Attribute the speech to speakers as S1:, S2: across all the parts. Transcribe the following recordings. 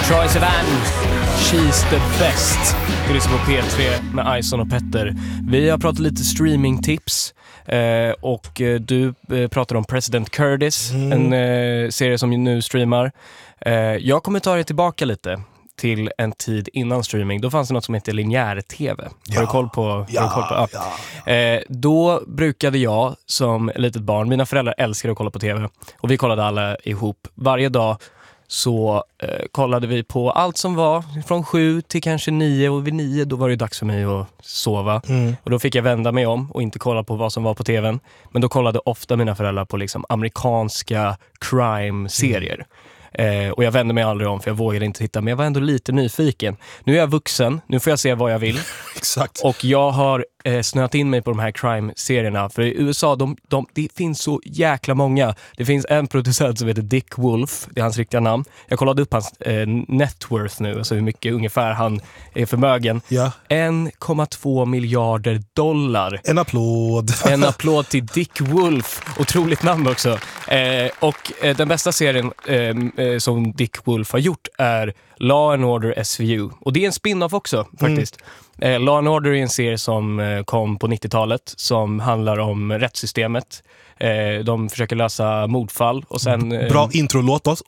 S1: Troye Sivan, She's the best. Vi lyssnar på P3 med Ison och Petter. Vi har pratat lite streamingtips och du pratar om President Curtis, en serie som nu streamar. Jag kommer ta det tillbaka lite till en tid innan streaming. Då fanns det något som heter linjär-tv. Har du koll på? Då brukade jag som litet barn, mina föräldrar älskade att kolla på tv och vi kollade alla ihop. Varje dag så kollade vi på allt som var från 7 till kanske 9, och vid 9 då var det dags för mig att sova. Och då fick jag vända mig om och inte kolla på vad som var på tvn. Men då kollade ofta mina föräldrar på liksom amerikanska crime-serier. Och jag vände mig aldrig om för jag vågade inte titta, men jag var ändå lite nyfiken. Nu är jag vuxen, nu får jag se vad jag vill.
S2: Exakt.
S1: Och jag har snöat in mig på de här crime-serierna. För i USA, det finns så jäkla många. Det finns en producent som heter Dick Wolf, det är hans riktiga namn. Jag kollade upp hans net worth nu, alltså hur mycket ungefär han är förmögen. 1,2 miljarder dollar.
S2: En applåd.
S1: En applåd till Dick Wolf. Otroligt namn också. Och den bästa serien som Dick Wolf har gjort är Law and Order SVU. Och det är en spin-off också faktiskt. Law and Order är en serie som kom på 90-talet som handlar om rättssystemet. De försöker lösa mordfall och sen...
S2: Bra intro, låt oss.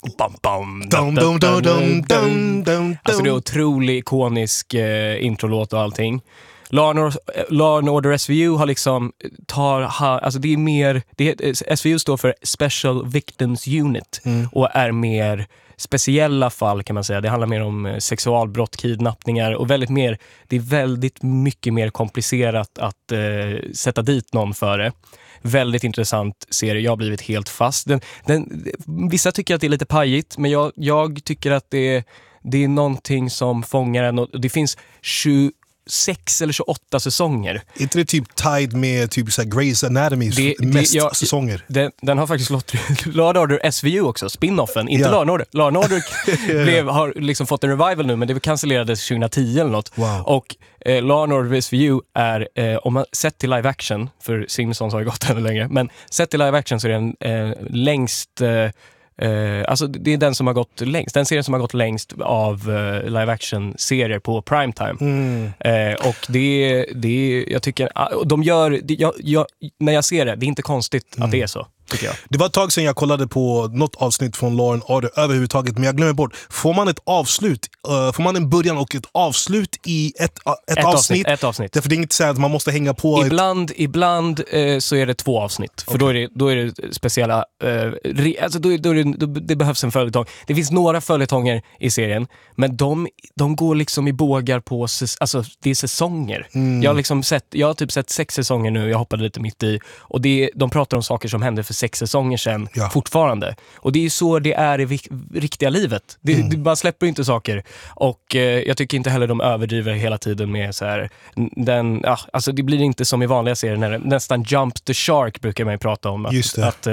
S1: Alltså det är otroligt ikonisk introlåt och allting. Law and Order SVU har liksom alltså det är mer SVU står för Special Victims Unit och är mer speciella fall kan man säga. Det handlar mer om sexualbrott, kidnappningar och det är väldigt mycket mer komplicerat att sätta dit någon för det. Väldigt intressant serie. Jag har blivit helt fast. Vissa tycker att det är lite pajigt, men jag tycker att det är någonting som fångar en. Och det finns 26 eller 28 säsonger. Inte
S2: det typ tied med typ så här Grey's Anatomy mest säsonger?
S1: Den har faktiskt Law and Order SVU också, spin-offen, inte Law and Order. Law and Order har liksom fått en revival nu, men det cancellerades 2010 eller något.
S2: Wow.
S1: Och Law and Order SVU är, om man sett till live action, för Simpsons har ju gått ännu längre, men sett till live action så är den längst... alltså det är den som har gått längst. Den serien som har gått längst av live action serier på primetime. Och det jag tycker de gör när jag ser det är inte konstigt att det är så, tycker jag.
S2: Det var ett tag sedan jag kollade på något avsnitt från Law and Order överhuvudtaget, men jag glömmer bort. Får man ett avslut? Får man en början och ett avslut i ett avsnitt?
S1: Ett avsnitt.
S2: Därför det är inte så att man måste hänga på.
S1: Ibland så är det 2 avsnitt. För då är det speciella alltså det behövs en följetong. Det finns några följetonger i serien, men de går liksom i bågar på alltså det är säsonger. Jag har typ sett 6 säsonger nu. Jag hoppade lite mitt i, och de pratar om saker som hände för 6 säsonger sedan fortfarande. Och det är så det är i riktiga livet. Man släpper inte saker. Och jag tycker inte heller de överdriver hela tiden med så här alltså det blir inte som i vanliga serier när nästan jump the shark brukar man ju prata om att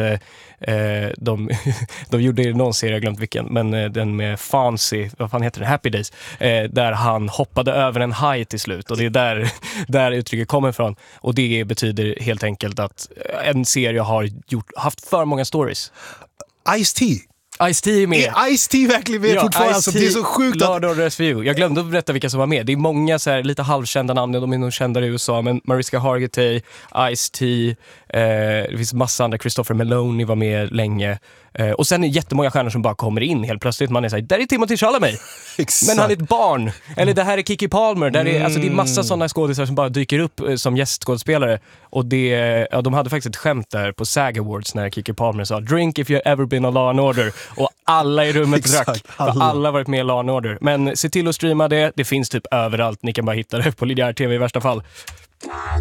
S1: de gjorde någon serie, jag glömt vilken, men den med Fonzie, vad fan heter den? Happy Days, där han hoppade över en haj till slut, och det är där uttrycket kommer ifrån, och det betyder helt enkelt att en serie har haft för många stories.
S2: Ice-T
S1: är med.
S2: Är Ice-T verkligen med fortfarande? Alltså, det är så sjukt
S1: Law and Order SVU. Jag glömde att berätta vilka som var med. Det är många så här, lite halvkända namn. De är nog kända i USA, men Mariska Hargitay, Ice-T, det finns massa andra. Christopher Meloni var med länge. Och sen är det jättemånga stjärnor som bara kommer in helt plötsligt. Man är såhär, där är Timothée Chalamet. Men han är ett barn. Eller det här är Kiki Palmer. Alltså det är massa sådana skådespelare som bara dyker upp som gästskådespelare. Och de hade faktiskt ett skämt där på SAG Awards när Kiki Palmer sa "Drink if you've ever been on Law and Order". Och alla i rummet drack. För alla varit med i Law and Order. Men se till att streama det. Det finns typ överallt. Ni kan bara hitta det på linjär tv i värsta fall.